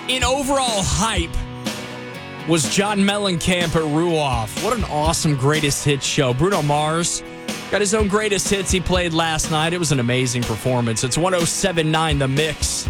in overall hype was John Mellencamp at Ruoff. What an awesome greatest hits show. Bruno Mars got his own greatest hits he played last night. It was an amazing performance. It's 107.9 The Mix.